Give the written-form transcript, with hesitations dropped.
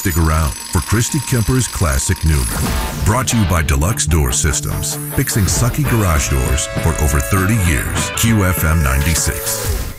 Stick around for Christy Kemper's Classic Noon. Brought to you by Deluxe Door Systems, fixing sucky garage doors for over 30 years. QFM 96.